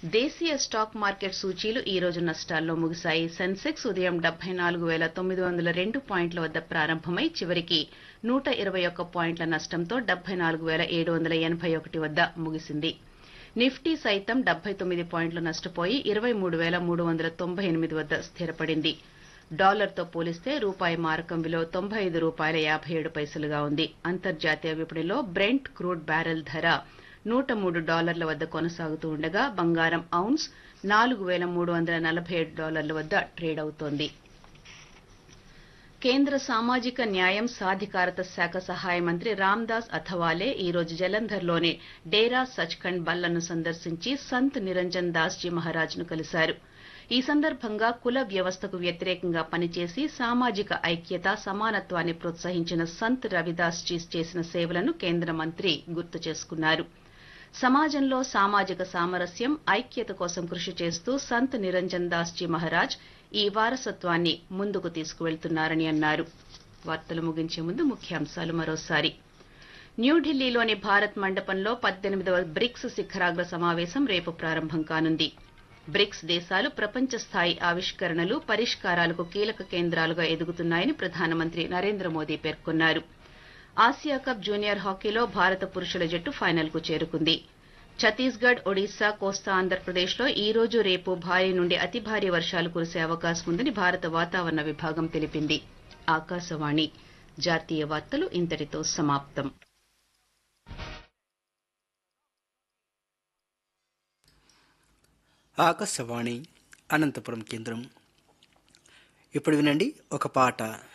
దేశీయ stock market సూచీలు ఈ రోజు నష్టాల్లో ముగిశాయి. సెన్సెక్స్ ఉదయం 74,902 పాయింట్ల వద్ద ప్రారంభమై చివరికి 121 పాయింట్ల నష్టంతో 74,781 వద్ద ముగిసింది. నిఫ్టీ సైతం 79 పాయింట్లు నష్టపోయి 23,398 వద్ద స్థిరపడింది. డాలర్తో పోలిస్తే రూపాయి మారకం విలువ $95.57గా ఉంది. అంతర్జాతీయ విపణిలో బ్రెంట్ క్రూడ్ బ్యారెల్ ధర $103 వద్ద కొనసాగుతూ ఉండగా బంగారం ఔన్స్ $4,347 వద్ద ట్రేడ్ అవుతోంది. కేంద్ర సామాజిక న్యాయం సాధికారత శాఖ సహాయ మంత్రి రామ్దాస్ అథవాలే ఈ రోజు జలంధర్లోని డేరా సచ్ఖండ్ బల్లను సందర్శించి సంత్ నిరంజన్ దాస్ జీ మహారాజ్ను కలిశారు. ఈ సందర్భంగా కుల వ్యవస్థకు వ్యతిరేకంగా పనిచేసి సామాజిక ఐక్యత, సమానత్వాన్ని ప్రోత్సహించిన సంత్ రవిదాస్ జీ చేసిన సేవలను కేంద్ర మంత్రి గుర్తు చేసుకున్నారు. సమాజంలో సామాజిక సామరస్యం, ఐక్యత కోసం కృషి చేస్తూ సంత్ నిరంజన్ దాస్ జీ మహారాజ్ ఈ వారసత్వాన్ని ముందుకు తీసుకువెళ్తున్నారని అన్నారు. వార్తలు ముగించే ముందు ముఖ్యాంశాలు మరోసారి. న్యూఢిల్లీలోని భారత్ మండపంలో 18వ బ్రిక్స్ శిఖరాగ్ర సమావేశం రేపు ప్రారంభం కానుంది. బ్రిక్స్ దేశాలు ప్రపంచ స్థాయి ఆవిష్కరణలు, పరిష్కారాలకు కీలక కేంద్రాలుగా ఎదుగుతున్నాయని ప్రధానమంత్రి నరేంద్ర మోదీ పేర్కొన్నారు. ఆసియా కప్ జూనియర్ హాకీలో భారత పురుషుల జట్టు ఫైనల్కు చేరుకుంది. ఛత్తీస్గఢ్, ఒడిశా, కోస్తా ఆంధ్రప్రదేశ్లో ఈ రోజు, రేపు భారీ నుండి అతి భారీ వర్షాలు కురిసే అవకాశం ఉందని భారత వాతావరణ విభాగం తెలిపింది. ఆకాశవాణి జాతీయ వార్తలు ఇంతటితో సమాప్తం. ఆకాశవాణి అనంతపురం కేంద్రం. ఇప్పుడు వినండి ఒక పాట.